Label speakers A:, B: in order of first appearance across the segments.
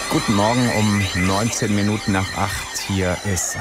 A: Guten Morgen um 19 Minuten nach 8. Hier ist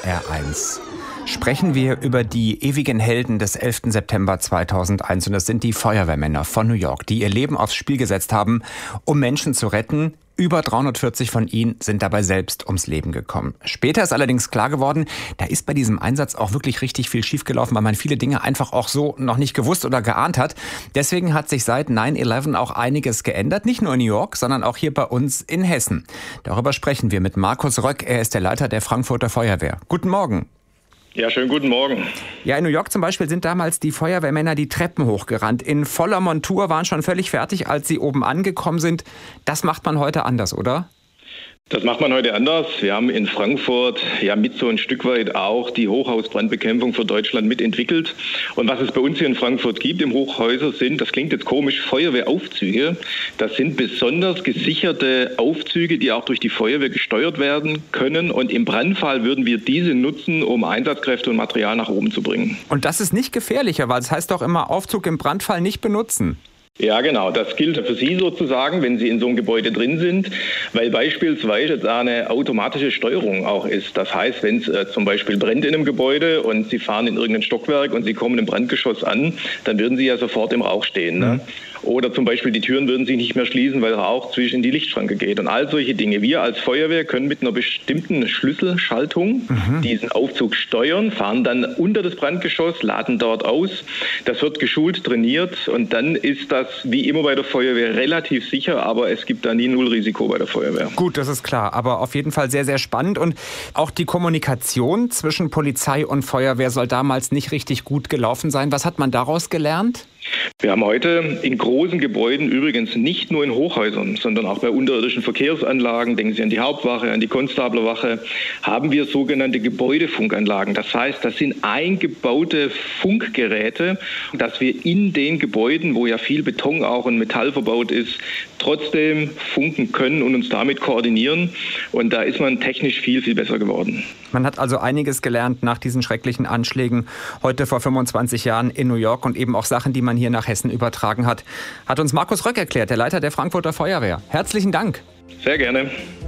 A: HR1. Sprechen wir über die ewigen Helden des 11. September 2001. Und das sind die Feuerwehrmänner von New York, die ihr Leben aufs Spiel gesetzt haben, um Menschen zu retten. Über 340 von ihnen sind dabei selbst ums Leben gekommen. Später ist allerdings klar geworden, da ist bei diesem Einsatz auch wirklich richtig viel schiefgelaufen, weil man viele Dinge einfach auch so noch nicht gewusst oder geahnt hat. Deswegen hat sich seit 9/11 auch einiges geändert, nicht nur in New York, sondern auch hier bei uns in Hessen. Darüber sprechen wir mit Markus Röck, er ist der Leiter der Frankfurter Feuerwehr. Guten Morgen.
B: Ja, schönen guten Morgen.
A: Ja, in New York zum Beispiel sind damals die Feuerwehrmänner die Treppen hochgerannt. In voller Montur, waren schon völlig fertig, als sie oben angekommen sind. Das macht man heute anders, oder?
B: Das macht man heute anders. Wir haben in Frankfurt ja mit so ein Stück weit auch die Hochhausbrandbekämpfung für Deutschland mitentwickelt. Und was es bei uns hier in Frankfurt gibt im Hochhäuser sind, das klingt jetzt komisch, Feuerwehraufzüge. Das sind besonders gesicherte Aufzüge, die auch durch die Feuerwehr gesteuert werden können. Und im Brandfall würden wir diese nutzen, um Einsatzkräfte und Material nach oben zu bringen.
A: Und das ist nicht gefährlicher, weil es heißt doch immer, Aufzug im Brandfall nicht benutzen.
B: Ja, genau. Das gilt für Sie sozusagen, wenn Sie in so einem Gebäude drin sind, weil beispielsweise da eine automatische Steuerung auch ist. Das heißt, wenn es zum Beispiel brennt in einem Gebäude und Sie fahren in irgendein Stockwerk und Sie kommen im Brandgeschoss an, dann würden Sie ja sofort im Rauch stehen, ne? Oder zum Beispiel die Türen würden sich nicht mehr schließen, weil Rauch zwischen die Lichtschranke geht und all solche Dinge. Wir als Feuerwehr können mit einer bestimmten Schlüsselschaltung diesen Aufzug steuern, fahren dann unter das Brandgeschoss, laden dort aus. Das wird geschult, trainiert und dann ist das wie immer bei der Feuerwehr relativ sicher, aber es gibt da nie Nullrisiko bei der Feuerwehr.
A: Gut, das ist klar, aber auf jeden Fall sehr, sehr spannend. Und auch die Kommunikation zwischen Polizei und Feuerwehr soll damals nicht richtig gut gelaufen sein. Was hat man daraus gelernt?
B: Wir haben heute in großen Gebäuden, übrigens nicht nur in Hochhäusern, sondern auch bei unterirdischen Verkehrsanlagen, denken Sie an die Hauptwache, an die Konstablerwache, haben wir sogenannte Gebäudefunkanlagen. Das heißt, das sind eingebaute Funkgeräte, dass wir in den Gebäuden, wo ja viel Beton auch und Metall verbaut ist, trotzdem funken können und uns damit koordinieren. Und da ist man technisch viel, viel besser geworden.
A: Man hat also einiges gelernt nach diesen schrecklichen Anschlägen heute vor 25 Jahren in New York und eben auch Sachen, die man hier nach Hessen übertragen hat. Hat uns Markus Röck erklärt, der Leiter der Frankfurter Feuerwehr. Herzlichen Dank.
B: Sehr gerne.